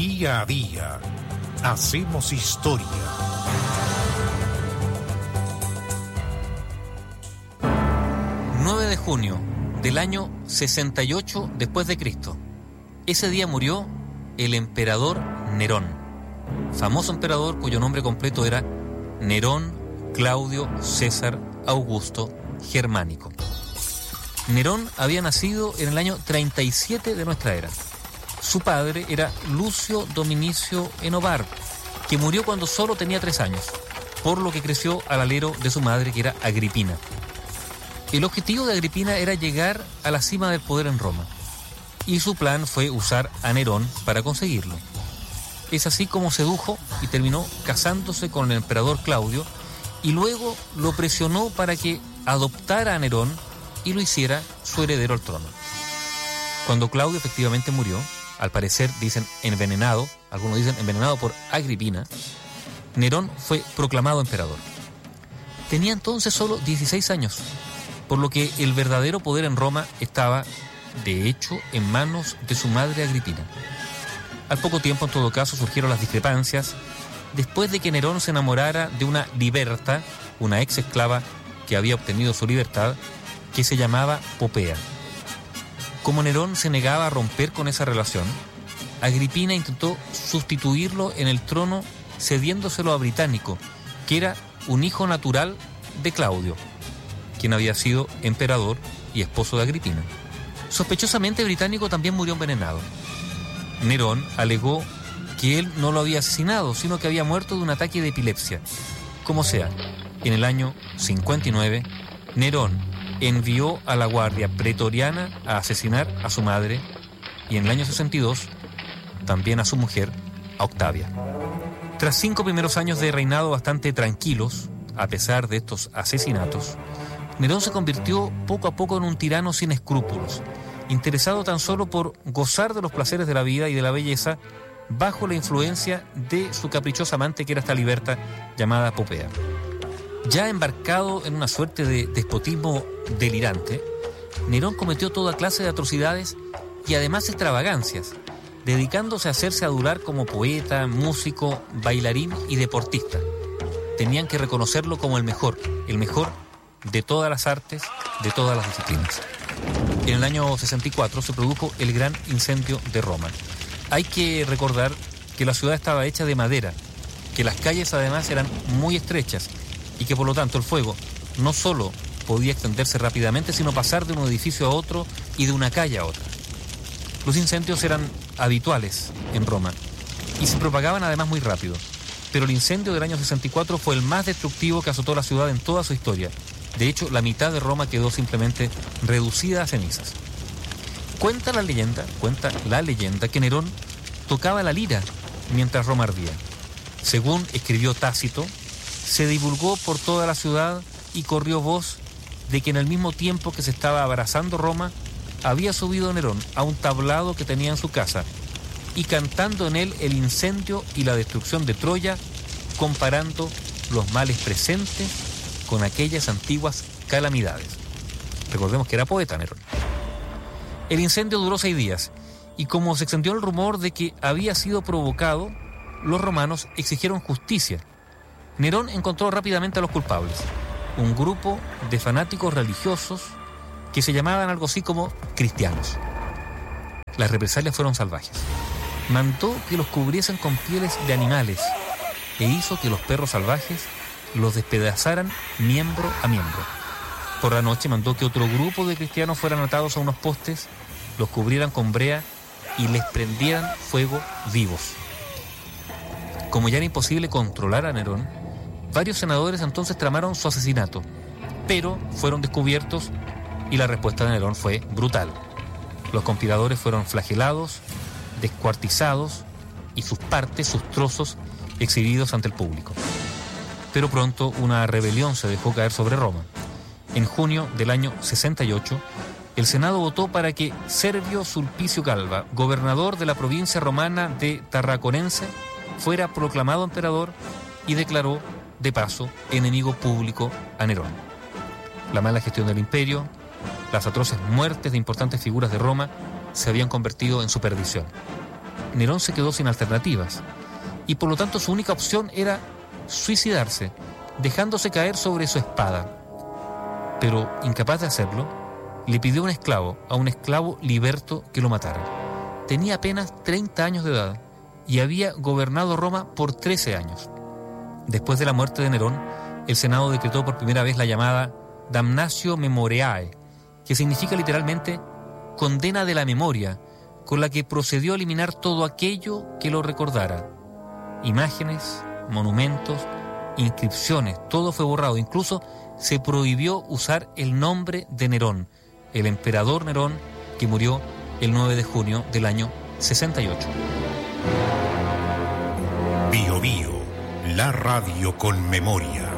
Día a día hacemos historia. De junio del año 68 después de Cristo. Ese día murió el emperador Nerón, famoso emperador cuyo nombre completo era Nerón Claudio César Augusto Germánico. Nerón había nacido en el año 37 de nuestra era. Su padre era Lucio Dominicio Enobar, que murió cuando solo tenía 3 años, por lo que creció al alero de su madre, que era Agripina. El objetivo de Agripina era llegar a la cima del poder en Roma, y su plan fue usar a Nerón para conseguirlo. Es así como sedujo y terminó casándose con el emperador Claudio, y luego lo presionó para que adoptara a Nerón y lo hiciera su heredero al trono. Cuando Claudio efectivamente murió, al parecer dicen envenenado, algunos dicen envenenado por Agripina, Nerón fue proclamado emperador. Tenía entonces solo 16 años, por lo que el verdadero poder en Roma estaba, de hecho, en manos de su madre Agripina. Al poco tiempo, en todo caso, surgieron las discrepancias después de que Nerón se enamorara de una liberta, una ex esclava que había obtenido su libertad, que se llamaba Popea. Como Nerón se negaba a romper con esa relación, Agripina intentó sustituirlo en el trono cediéndoselo a Británico, que era un hijo natural de Claudio, quien había sido emperador y esposo de Agripina. Sospechosamente, Británico también murió envenenado. Nerón alegó que él no lo había asesinado, sino que había muerto de un ataque de epilepsia. Como sea, en el año 59, Nerón envió a la guardia pretoriana a asesinar a su madre y en el año 62 también a su mujer, a Octavia. Tras 5 primeros años de reinado bastante tranquilos, a pesar de estos asesinatos, Nerón se convirtió poco a poco en un tirano sin escrúpulos, interesado tan solo por gozar de los placeres de la vida y de la belleza, bajo la influencia de su caprichosa amante, que era esta liberta llamada Popea. Ya embarcado en una suerte de despotismo delirante, Nerón cometió toda clase de atrocidades y además extravagancias, dedicándose a hacerse adular como poeta, músico, bailarín y deportista. Tenían que reconocerlo como el mejor de todas las artes, de todas las disciplinas. En el año 64 se produjo el gran incendio de Roma. Hay que recordar que la ciudad estaba hecha de madera, que las calles además eran muy estrechas y que por lo tanto el fuego no solo podía extenderse rápidamente, sino pasar de un edificio a otro y de una calle a otra. Los incendios eran habituales en Roma y se propagaban además muy rápido, pero el incendio del año 64 fue el más destructivo que azotó la ciudad en toda su historia. De hecho, la mitad de Roma quedó simplemente reducida a cenizas. Cuenta la leyenda que Nerón tocaba la lira mientras Roma ardía. Según escribió Tácito, se divulgó por toda la ciudad y corrió voz de que en el mismo tiempo que se estaba abrasando Roma, había subido Nerón a un tablado que tenía en su casa y cantando en él el incendio y la destrucción de Troya, comparando los males presentes con aquellas antiguas calamidades. Recordemos que era poeta Nerón. El incendio duró 6 días y como se extendió el rumor de que había sido provocado, los romanos exigieron justicia. Nerón encontró rápidamente a los culpables, un grupo de fanáticos religiosos que se llamaban algo así como cristianos. Las represalias fueron salvajes. Mandó que los cubriesen con pieles de animales e hizo que los perros salvajes los despedazaran miembro a miembro. Por la noche mandó que otro grupo de cristianos fueran atados a unos postes, los cubrieran con brea y les prendieran fuego vivos. Como ya era imposible controlar a Nerón, varios senadores entonces tramaron su asesinato, pero fueron descubiertos y la respuesta de Nerón fue brutal. Los conspiradores fueron flagelados, descuartizados y sus partes, sus trozos, exhibidos ante el público. Pero pronto una rebelión se dejó caer sobre Roma. En junio del año 68, el Senado votó para que Servio Sulpicio Galba, gobernador de la provincia romana de Tarraconense, fuera proclamado emperador y declaró, de paso, enemigo público a Nerón. La mala gestión del imperio, las atroces muertes de importantes figuras de Roma se habían convertido en su perdición. Nerón se quedó sin alternativas y por lo tanto su única opción era suicidarse, dejándose caer sobre su espada. Pero, incapaz de hacerlo, le pidió a un esclavo liberto, que lo matara. Tenía apenas 30 años de edad y había gobernado Roma por 13 años. Después de la muerte de Nerón, el Senado decretó por primera vez la llamada Damnatio Memoriae, que significa literalmente condena de la memoria, con la que procedió a eliminar todo aquello que lo recordara. Imágenes, monumentos, inscripciones, todo fue borrado. Incluso se prohibió usar el nombre de Nerón, el emperador Nerón, que murió el 9 de junio del año 68. Bio Bio, la radio con memoria.